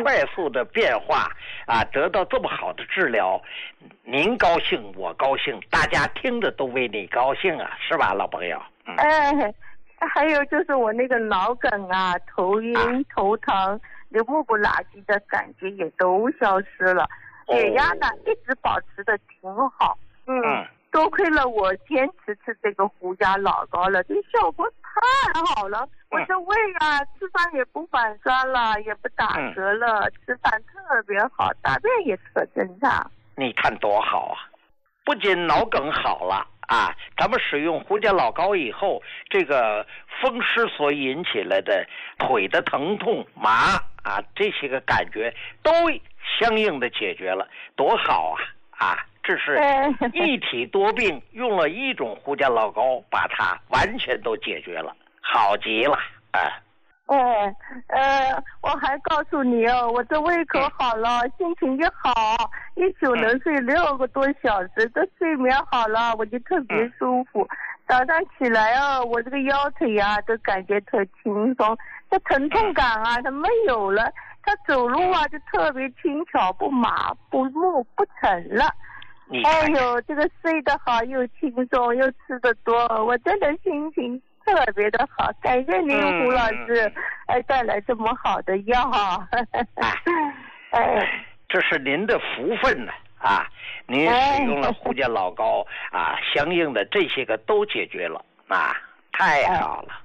快速的变化啊，得到这么好的治疗，您高兴，我高兴，大家听着都为你高兴啊，是吧，老朋友？ 还有就是我那个脑梗啊，头晕、头疼，流不不拉几的感觉也都消失了，血压呢一直保持的挺好。多亏了我坚持吃这个胡家老高了，这效果太好了。我的胃啊，吃饭也不反酸了，也不打嗝了，吃饭特别好，大便也特正常。 你看多好啊！不仅脑梗好了啊，咱们使用胡家老高以后，这个风湿所引起来的腿的疼痛麻啊，这些个感觉都相应的解决了，多好啊！这是一体多病，用了一种胡家老高，把它完全都解决了，好极了我还告诉你哦，我的胃口好了，心情也好，一宿能睡6个多小时，这睡眠好了，我就特别舒服。早上起来啊，我这个腰腿啊都感觉特轻松，这疼痛感啊它没有了，它走路啊就特别轻巧，不麻不木不沉了。哎呦，这个睡得好又轻松又吃得多，我真的心情特别的好，感谢您胡老师带来这么好的药。 这是您的福分呢啊！您使用了胡家老高啊，相应的这些个都解决了啊，太好了。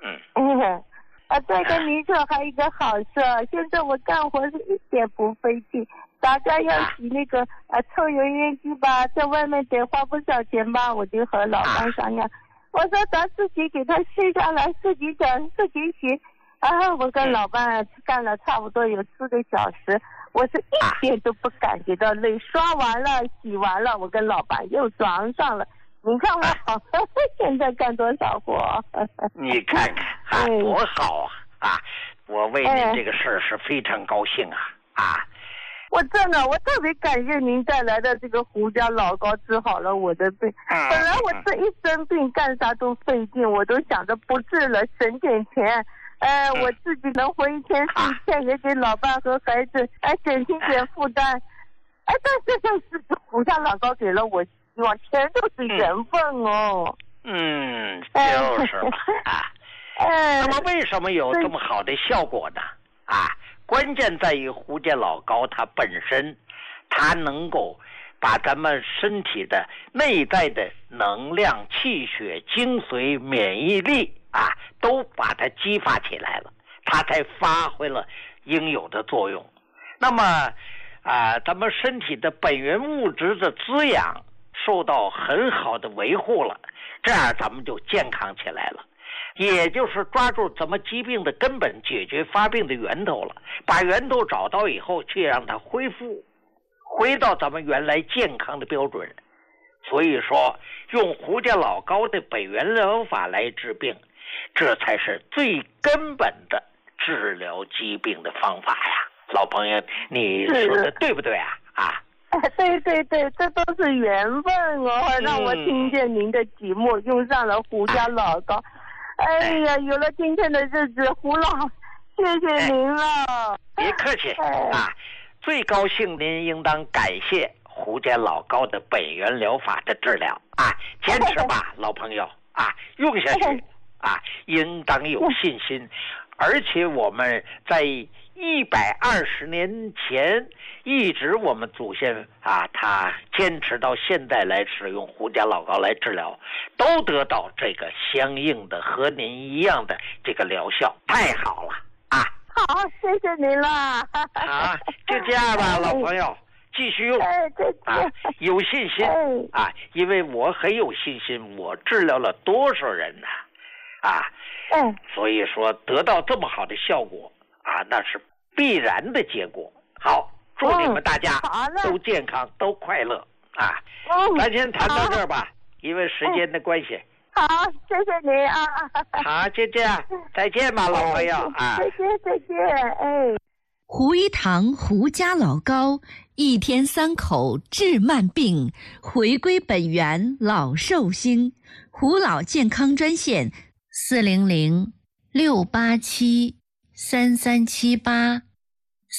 再跟您说还有一个好事，现在我干活是一点不费劲。大家要洗那个抽油烟机吧，在外面得花不少钱吧，我就和老板商量，我说咱自己给他卸下来，自己整自己洗。我跟老板干了差不多有4个小时，我是一点都不感觉到累，刷完了洗完了，我跟老板又装上了。你看我现在干多少活？ 你看看多好啊！我为您这个事儿是非常高兴啊！ 我特别感谢您带来的这个胡家老高治好了我的病。本来我这一生病干啥都费劲，我都想着不治了，省点钱。我自己能活一天是一天，也给老伴和孩子减轻点负担。但是胡家老高给了我希望，全都是缘分哦。 就是吧那么为什么有这么好的效果呢？关键在于胡家老高它本身，它能够把咱们身体的内在的能量、气血、精髓、免疫力都把它激发起来了，它才发挥了应有的作用。那么咱们身体的本源物质的滋养受到很好的维护了，这样咱们就健康起来了。也就是抓住咱们疾病的根本，解决发病的源头了，把源头找到以后，去让它恢复，回到咱们原来健康的标准。所以说，用胡家老高的本源疗法来治病，这才是最根本的治疗疾病的方法呀。老朋友，你说的对不对对，这都是缘分哦，让我听见您的节目，用上了胡家老高。有了今天的日子，胡老，谢谢您了。 别客气最高兴您应当感谢胡家老高的本源疗法的治疗坚持吧，老朋友用下去应当有信心。而且我们在120年前一直我们祖先他坚持到现在来使用胡家老高来治疗，都得到这个相应的和您一样的这个疗效，太好了好，谢谢您了就这样吧，老朋友，继续用有信心因为我很有信心，我治疗了多少人呢所以说得到这么好的效果那是必然的结果。好，祝你们大家都健康都快乐咱先谈到这儿吧，因为时间的关系。 好，谢谢您好，就这样，再见吧，老朋友再见胡一堂胡家老高，一天3口治慢病，回归本源老寿星。胡老健康专线400-687-3378